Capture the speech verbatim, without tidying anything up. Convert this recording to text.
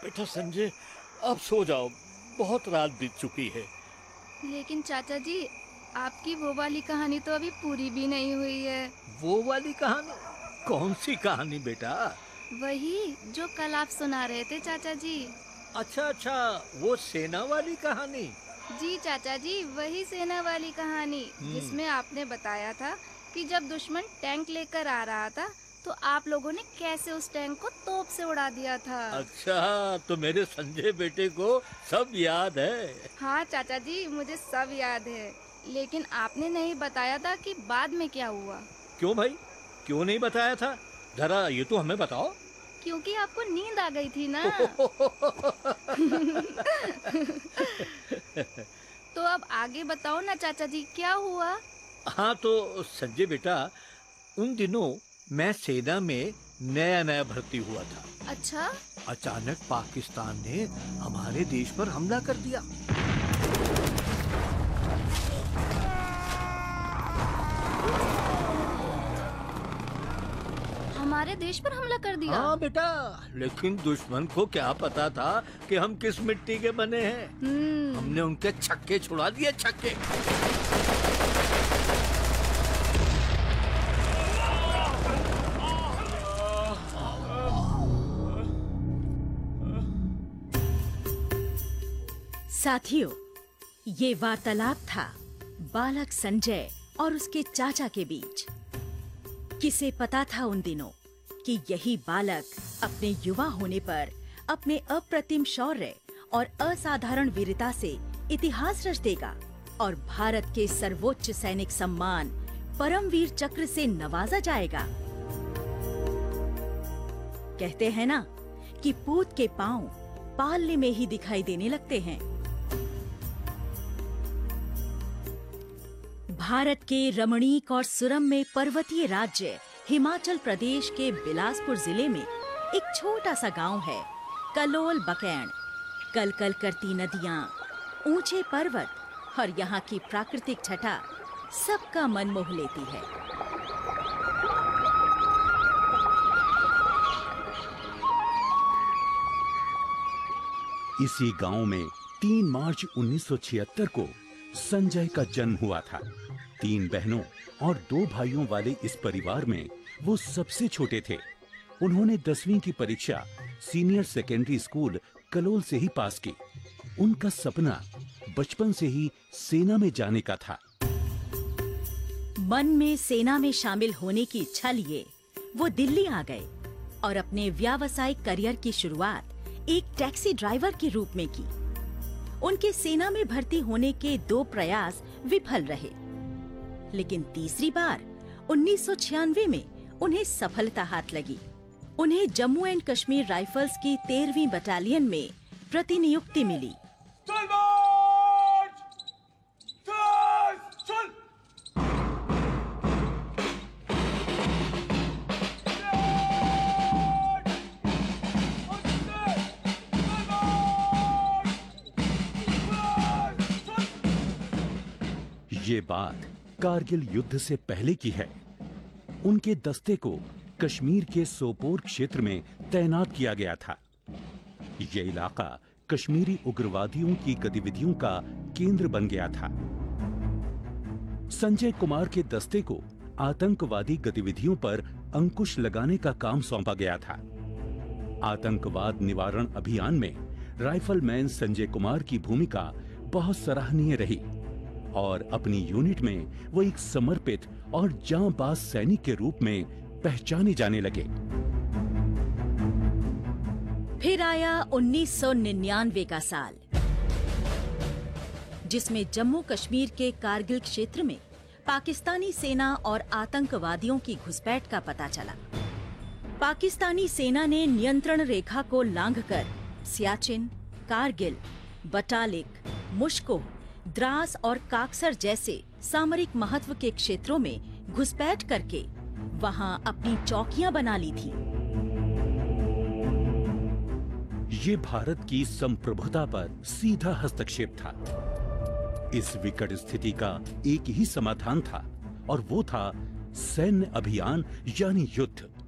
बेटा संजय, अब सो जाओ, बहुत रात बीत चुकी है। लेकिन चाचा जी, आपकी वो वाली कहानी तो अभी पूरी भी नहीं हुई है। वो वाली कहानी? कौन सी कहानी बेटा? वही जो कल आप सुना रहे थे चाचा जी। अच्छा अच्छा, वो सेना वाली कहानी। जी चाचा जी, वही सेना वाली कहानी जिसमें आपने बताया था कि जब दुश्मन टैंक लेकर आ रहा था तो आप लोगों ने कैसे उस टैंक को तोप से उड़ा दिया था। अच्छा, तो मेरे संजय बेटे को सब याद है। हाँ चाचा जी, मुझे सब याद है, लेकिन आपने नहीं बताया था कि बाद में क्या हुआ। क्यों भाई, क्यों नहीं बताया था? जरा ये तो हमें बताओ। क्योंकि आपको नींद आ गई थी ना। तो अब आगे बताओ ना चाचा जी, क्या हुआ? हाँ तो संजय बेटा, उन दिनों मैं सेना में नया नया भर्ती हुआ था। अच्छा? अचानक पाकिस्तान ने हमारे देश पर हमला कर दिया। हमारे देश पर हमला कर दिया? हाँ बेटा, लेकिन दुश्मन को क्या पता था कि हम किस मिट्टी के बने हैं। हमने उनके छक्के छुड़ा दिए, छक्के। साथियों, ये वार्तालाप था बालक संजय और उसके चाचा के बीच। किसे पता था उन दिनों कि यही बालक अपने युवा होने पर अपने अप्रतिम शौर्य और असाधारण वीरता से इतिहास रच देगा और भारत के सर्वोच्च सैनिक सम्मान परमवीर चक्र से नवाजा जाएगा। कहते हैं ना कि पूत के पांव पालने में ही दिखाई देने लगते हैं। भारत के रमणीक और सुरम्य पर्वतीय राज्य हिमाचल प्रदेश के बिलासपुर जिले में एक छोटा सा गांव है कलोल बकैण। कल कल करती नदियां, ऊंचे पर्वत और यहाँ की प्राकृतिक छटा सबका मन मोह लेती है। इसी गांव में तीन मार्च उन्नीस सौ छिहत्तर को संजय का जन्म हुआ था। तीन बहनों और दो भाइयों वाले इस परिवार में वो सबसे छोटे थे। उन्होंने दसवीं की परीक्षा सीनियर सेकेंडरी स्कूल कलोल से ही पास की। उनका सपना बचपन से ही सेना में जाने का था। मन में सेना में शामिल होने की इच्छा लिए वो दिल्ली आ गए और अपने व्यावसायिक करियर की शुरुआत एक टैक्सी ड्राइवर के रूप में की। उनके सेना में भर्ती होने के दो प्रयास विफल रहे, लेकिन तीसरी बार उन्नीस सौ छियानवे में उन्हें सफलता हाथ लगी। उन्हें जम्मू एंड कश्मीर राइफल्स की तेरहवीं बटालियन में प्रतिनियुक्ति मिली। ये बात कारगिल युद्ध से पहले की है। उनके दस्ते को कश्मीर के सोपोर क्षेत्र में तैनात किया गया था। यह इलाका कश्मीरी उग्रवादियों की गतिविधियों का केंद्र बन गया था। संजय कुमार के दस्ते को आतंकवादी गतिविधियों पर अंकुश लगाने का काम सौंपा गया था। आतंकवाद निवारण अभियान में राइफलमैन संजय कुमार की भूमिका बहुत सराहनीय रही और अपनी यूनिट में वो एक समर्पित और जांबाज सैनिक के रूप में पहचाने जाने लगे। फिर आया उन्नीस सौ निन्यानवे का साल, जिसमें जम्मू कश्मीर के कारगिल क्षेत्र में पाकिस्तानी सेना और आतंकवादियों की घुसपैठ का पता चला। पाकिस्तानी सेना ने नियंत्रण रेखा को लांघकर सियाचिन, कारगिल, बटालिक, मुश्को, द्रास और काकसर जैसे सामरिक महत्व के क्षेत्रों में घुसपैठ करके वहां अपनी चौकियां बना ली थी। ये भारत की संप्रभुता पर सीधा हस्तक्षेप था। इस विकट स्थिति का एक ही समाधान था और वो था सैन्य अभियान यानी युद्ध।